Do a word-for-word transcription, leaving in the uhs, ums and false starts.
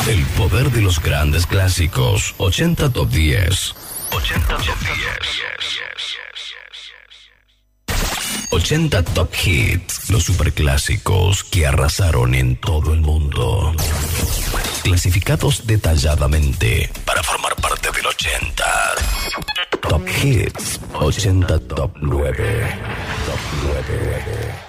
El poder de los grandes clásicos. ochenta Top diez. ochenta Top diez. ochenta Top Hits. Los superclásicos que arrasaron en todo el mundo. Clasificados detalladamente para formar parte del ochenta. Top Hits. ochenta Top nueve. Top nueve.